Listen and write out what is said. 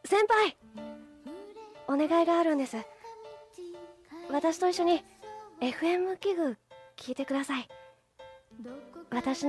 先輩、お願いがあるんです。私と一緒に FM 器具聞いてください。私